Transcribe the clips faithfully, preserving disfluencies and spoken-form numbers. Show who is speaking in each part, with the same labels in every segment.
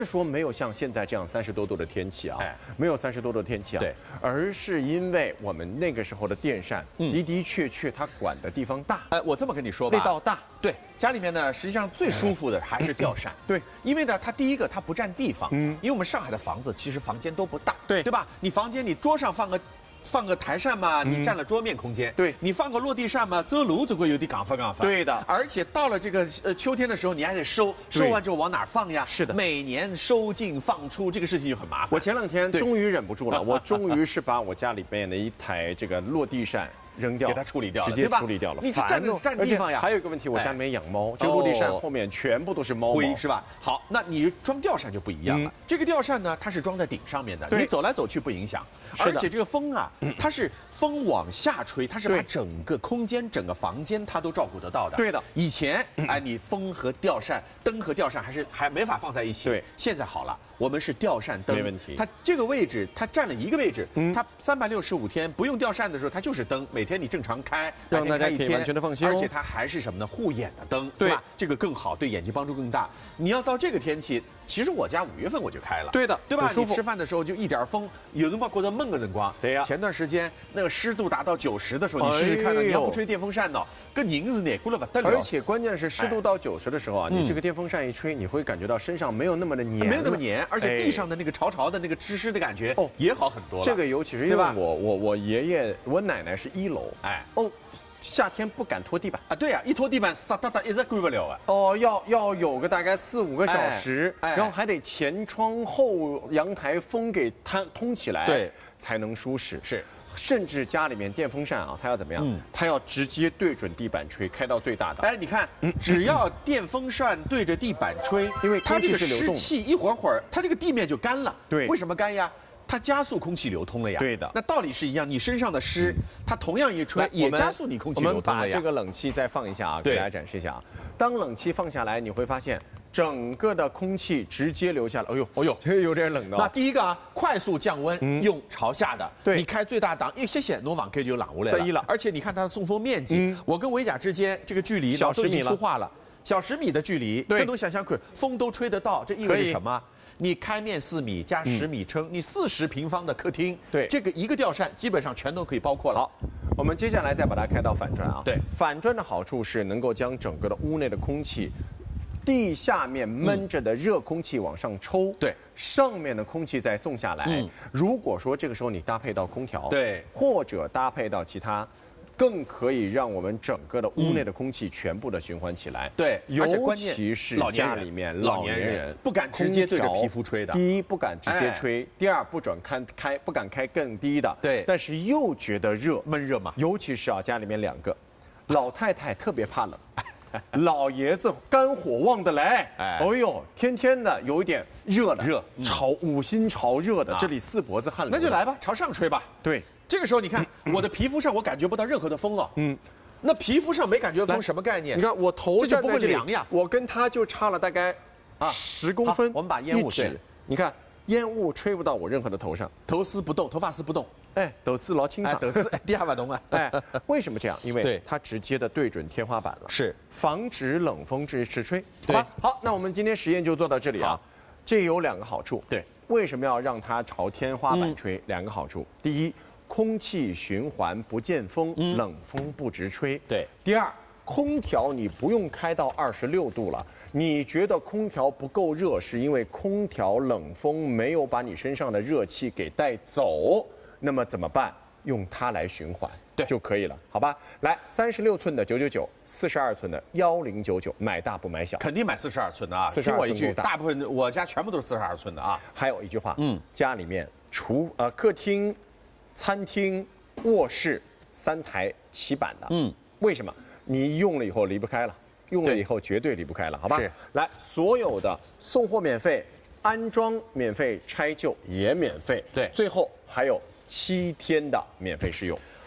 Speaker 1: 说没有像现在这样三十多度的天气啊，
Speaker 2: 哎、
Speaker 1: 没有三十多度的天气啊，
Speaker 2: 对，
Speaker 1: 而是因为我们那个时候的电扇，嗯、的的确确它管的地方大。
Speaker 2: 哎，我这么跟你说吧，
Speaker 1: 味道大。
Speaker 2: 对，家里面呢，实际上最舒服的还是吊扇。
Speaker 1: 对，
Speaker 2: 因为呢，它第一个它不占地方，嗯，因为我们上海的房子其实房间都不大，
Speaker 1: 对，
Speaker 2: 对吧？你房间你桌上放个。放个台扇嘛，你占了桌面空间。
Speaker 1: 对，
Speaker 2: 你放个落地扇嘛，遮炉总归有点港法港法。
Speaker 1: 对的，
Speaker 2: 而且到了这个呃秋天的时候，你还得收，收完之后往哪儿放呀？
Speaker 1: 是的，
Speaker 2: 每年收进放出这个事情就很麻烦。
Speaker 1: 我前两天终于忍不住了，我终于是把我家里边的一台这个落地扇扔掉，
Speaker 2: 给它处理掉了，
Speaker 1: 直接处理掉了。
Speaker 2: 你占占地方呀。
Speaker 1: 还有一个问题，我家里面养猫，这个落地扇后面全部都是猫
Speaker 2: 灰，是吧？好，那你装吊扇就不一样了。这个吊扇呢，它是装在顶上面的，你走来走去不影响。而且这个风啊，它是风往下吹，它是把整个空间、整个房间它都照顾得到的。
Speaker 1: 对的。
Speaker 2: 以前哎，你风和吊扇、灯和吊扇还是还没法放在一起。
Speaker 1: 对。
Speaker 2: 现在好了，我们是吊扇灯，
Speaker 1: 没问题。
Speaker 2: 它这个位置它占了一个位置，它三百六十五天不用吊扇的时候，它就是灯，每天你正常开，
Speaker 1: 让大家可以完全的放心。
Speaker 2: 而且它还是什么呢？护眼的灯，是吧？这个更好，对眼睛帮助更大。你要到这个天气，其实我家五月份我就开了。
Speaker 1: 对的，
Speaker 2: 对吧？你吃饭的时候就一点风，有的光觉得闷个人光。
Speaker 1: 对呀。
Speaker 2: 前段时间那个湿度达到九十的时候，你试试看呢。你要不吹电风扇呢，跟人是难过了不得了。
Speaker 1: 而且关键是湿度到九十的时候啊，你这个电风扇一吹，你会感觉到身上没有那么的黏，
Speaker 2: 没有那么黏，而且地上的那个潮潮的那个湿湿的感觉哦也好很多了。
Speaker 1: 这个尤其是因为我我我爷爷我奶奶是一楼，哎哦。夏天不敢拖地板
Speaker 2: 啊，对呀、啊，一拖地板，撒哒哒一直干不了啊。
Speaker 1: 哦，要要有个大概四五个小时，哎哎、然后还得前窗后阳台风给它通起来，
Speaker 2: 对，
Speaker 1: 才能舒适。
Speaker 2: 是，
Speaker 1: 甚至家里面电风扇啊，它要怎么样？嗯、它要直接对准地板吹，开到最大档。
Speaker 2: 哎，你看，嗯、只要电风扇对着地板吹，
Speaker 1: 因为
Speaker 2: 它这个湿气一会儿会儿，它这个地面就干了。
Speaker 1: 对，
Speaker 2: 为什么干呀？它加速空气流通了呀，
Speaker 1: 对的。
Speaker 2: 那道理是一样，你身上的湿，它同样一吹，也加速你空气流通了呀。
Speaker 1: 我们把这个冷气再放一下啊，给大家展示一下啊。当冷气放下来，你会发现整个的空气直接流下来。哎呦，哎呦，这有点冷的。
Speaker 2: 那第一个啊，快速降温，嗯、用朝下的，
Speaker 1: 对，
Speaker 2: 你开最大档，因为谢谢诺网 K 就朗无来了。而且你看它的送风面积，嗯、我跟维甲之间这个距离
Speaker 1: 小十米
Speaker 2: 出话了，小十米的距离，
Speaker 1: 对，
Speaker 2: 更多想象可风都吹得到，这意味着什么？你开面四米加十米撑，嗯、你四十平方的客厅，
Speaker 1: 对，
Speaker 2: 这个一个吊扇基本上全都可以包括了。
Speaker 1: 好，我们接下来再把它开到反转啊。
Speaker 2: 对，
Speaker 1: 反转的好处是能够将整个的屋内的空气，地下面闷着的热空气往上抽，
Speaker 2: 嗯、对，
Speaker 1: 上面的空气再送下来。嗯、如果说这个时候你搭配到空调，
Speaker 2: 对，
Speaker 1: 或者搭配到其他。更可以让我们整个的屋内的空气全部的循环起来。
Speaker 2: 对，
Speaker 1: 尤其是家里面老年人
Speaker 2: 不敢直接对着皮肤吹的。
Speaker 1: 第一，不敢直接吹；第二，不准开开，不敢开更低的。
Speaker 2: 对，
Speaker 1: 但是又觉得热，
Speaker 2: 闷热嘛。
Speaker 1: 尤其是啊，家里面两个老太太特别怕冷，老爷子肝火旺的来。哎，哦呦，天天的有一点热的，
Speaker 2: 热
Speaker 1: 潮五心潮热的，这里四脖子汗流。
Speaker 2: 那就来吧，朝上吹吧。
Speaker 1: 对。
Speaker 2: 这个时候你看，我的皮肤上我感觉不到任何的风哦。嗯，那皮肤上没感觉风什么概念？
Speaker 1: 你看我头
Speaker 2: 这就不会凉呀。
Speaker 1: 我跟他就差了大概啊十公分。
Speaker 2: 我们把烟雾对，
Speaker 1: 你看烟雾吹不到我任何的头上，
Speaker 2: 头丝不动，头发丝不动。
Speaker 1: 哎，头丝老清爽，
Speaker 2: 头丝第二把动啊。
Speaker 1: 哎，为什么这样？因为它直接的对准天花板了，
Speaker 2: 是
Speaker 1: 防止冷风直直吹。好吧，好，那我们今天实验就做到这里啊。这有两个好处。
Speaker 2: 对，
Speaker 1: 为什么要让它朝天花板吹？两个好处，第一。空气循环不见风，嗯、冷风不直吹。
Speaker 2: 对。
Speaker 1: 第二，空调你不用开到二十六度了。你觉得空调不够热，是因为空调冷风没有把你身上的热气给带走。那么怎么办？用它来循环，
Speaker 2: 对
Speaker 1: 就可以了，好吧？来，三十六寸的九九九，四十二寸的幺零九九，买大不买小。
Speaker 2: 肯定买四十二寸的啊！听我一句，大部分我家全部都是四十二寸的啊。
Speaker 1: 还有一句话，嗯，家里面厨呃客厅。餐厅、卧室三台起板的，嗯，为什么？你用了以后离不开了，用了以后绝对离不开了，好吧？
Speaker 2: 是，
Speaker 1: 来，所有的送货免费，安装免费，拆旧也免费，
Speaker 2: 对，
Speaker 1: 最后还有七天的免费试用。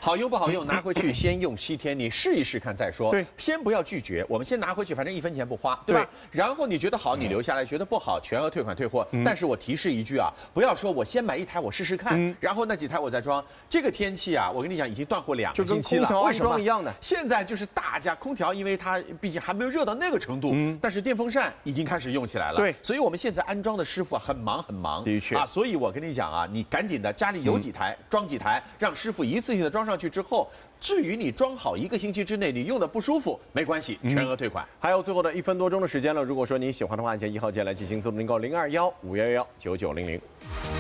Speaker 2: 好用不好用，拿回去先用七天，你试一试看再说。
Speaker 1: 对，
Speaker 2: 先不要拒绝，我们先拿回去，反正一分钱不花，对吧？对，然后你觉得好，你留下来；觉得不好，全额退款退货。嗯、但是我提示一句啊，不要说我先买一台我试试看，嗯、然后那几台我再装。这个天气啊，我跟你讲，已经断货两个星期了。
Speaker 1: 为什么一样的？
Speaker 2: 现在就是大家空调，因为它毕竟还没有热到那个程度，嗯、但是电风扇已经开始用起来了。
Speaker 1: 对，
Speaker 2: 所以我们现在安装的师傅很忙很忙。
Speaker 1: 的确
Speaker 2: 啊，所以我跟你讲啊，你赶紧的，家里有几台、嗯、装几台，让师傅一次性的装上去之后，至于你装好一个星期之内你用的不舒服，没关系，全额退款。嗯、
Speaker 1: 还有最后的一分多钟的时间了，如果说你喜欢的话，按键一号键来进行自动订购零二幺五幺幺九九零零。